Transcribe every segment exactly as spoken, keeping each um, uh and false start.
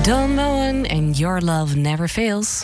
Don Moen en Your Love Never Fails.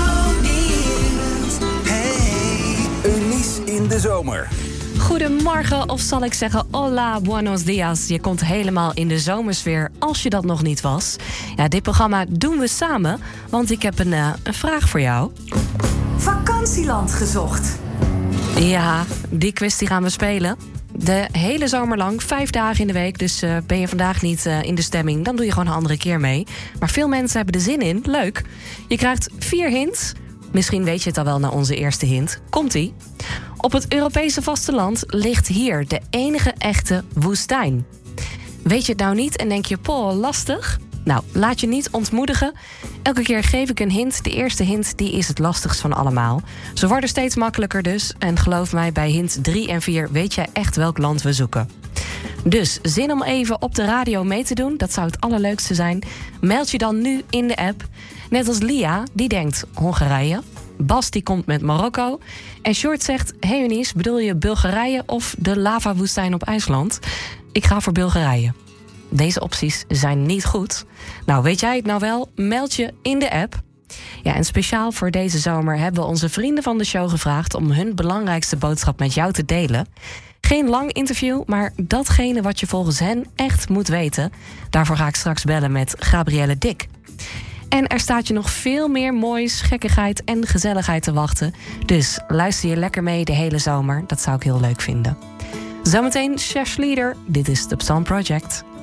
Hey, Eunice in de zomer. Goedemorgen, of zal ik zeggen hola, buenos dias. Je komt helemaal in de zomersfeer als je dat nog niet was. Ja, dit programma doen we samen, want ik heb een, uh, een vraag voor jou. Vakantieland gezocht. Ja, die quiz die gaan we spelen. De hele zomer lang, vijf dagen in de week. Dus uh, ben je vandaag niet uh, in de stemming, dan doe je gewoon een andere keer mee. Maar veel mensen hebben er zin in. Leuk. Je krijgt vier hints. Misschien weet je het al wel na onze eerste hint. Komt-ie. Op het Europese vasteland ligt hier de enige echte woestijn. Weet je het nou niet en denk je, poh, lastig? Nou, laat je niet ontmoedigen. Elke keer geef ik een hint. De eerste hint die is het lastigst van allemaal. Ze worden steeds makkelijker dus. En geloof mij, bij hint drie en vier weet jij echt welk land we zoeken. Dus zin om even op de radio mee te doen. Dat zou het allerleukste zijn. Meld je dan nu in de app. Net als Lia, die denkt Hongarije. Bas die komt met Marokko. En Short zegt, hey Eunice, bedoel je Bulgarije of de lavawoestijn op IJsland? Ik ga voor Bulgarije. Deze opties zijn niet goed. Nou, weet jij het nou wel? Meld je in de app. Ja, en speciaal voor deze zomer hebben we onze vrienden van de show gevraagd om hun belangrijkste boodschap met jou te delen. Geen lang interview, maar datgene wat je volgens hen echt moet weten. Daarvoor ga ik straks bellen met Gabrielle Dik. En er staat je nog veel meer moois, gekkigheid en gezelligheid te wachten. Dus luister je lekker mee de hele zomer. Dat zou ik heel leuk vinden. Zometeen Chef Leader. Dit is The Psalm Project.